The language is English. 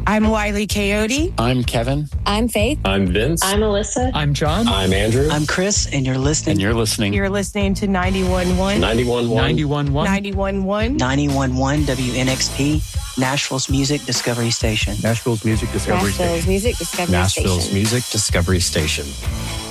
I'm Wiley Coyote. I'm Kevin. I'm Faith. I'm Vince. I'm Alyssa. I'm John. I'm Andrew. I'm Chris, and you're listening. You're listening to 91.1. 91.1. 91.1. 91.1 WNXP, Nashville's Music Discovery Station. Nashville's Music Discovery Station. Nashville's Music Discovery Nashville's Station. Music Discovery Station.